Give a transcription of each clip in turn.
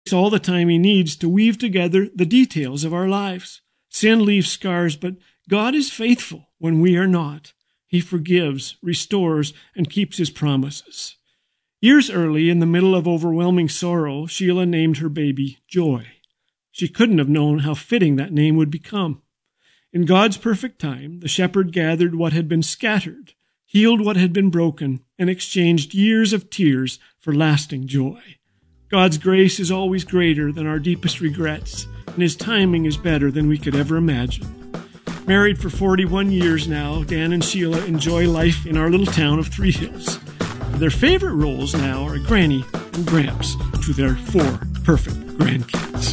all the time he needs to weave together the details of our lives. Sin leaves scars, but God is faithful when we are not. He forgives, restores, and keeps his promises. Years early, in the middle of overwhelming sorrow, Sheila named her baby Joy. She couldn't have known how fitting that name would become. In God's perfect time, the shepherd gathered what had been scattered, healed what had been broken, and exchanged years of tears for lasting joy. God's grace is always greater than our deepest regrets, and his timing is better than we could ever imagine. Married for 41 years now, Dan and Sheila enjoy life in our little town of Three Hills. Their favorite roles now are Granny and Gramps to their 4 perfect grandkids.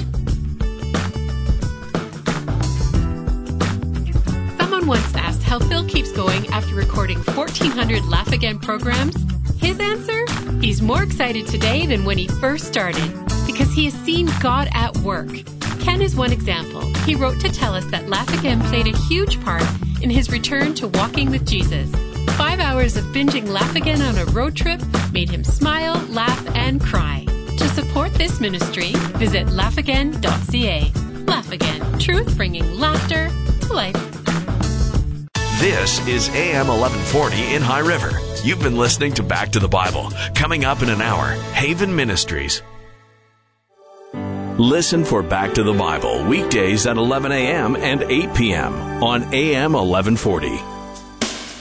Someone once asked how Phil keeps going after recording 1,400 Laugh Again programs. His answer? He's more excited today than when he first started because he has seen God at work. Ken is one example. He wrote to tell us that Laugh Again played a huge part in his return to walking with Jesus. 5 hours of binging Laugh Again on a road trip made him smile, laugh, and cry. To support this ministry, visit laughagain.ca. Laugh Again, truth bringing laughter to life. This is AM 1140 in High River. You've been listening to Back to the Bible. Coming up in an hour, Haven Ministries. Listen for Back to the Bible weekdays at 11 a.m. and 8 p.m. on AM 1140.